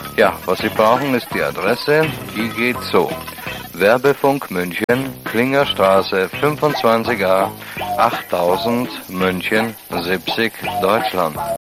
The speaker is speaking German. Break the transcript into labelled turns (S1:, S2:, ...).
S1: Ja, was Sie brauchen, ist die Adresse. Die geht so. Werbefunk München, Klingerstraße 25a, 8000 München, 70, Deutschland.